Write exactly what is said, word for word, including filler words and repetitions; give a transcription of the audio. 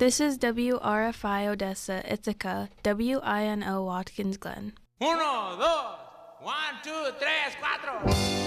This is W R F I Odessa, Ithaca, W I N O Watkins Glen. Uno, dos, one, two, tres, cuatro.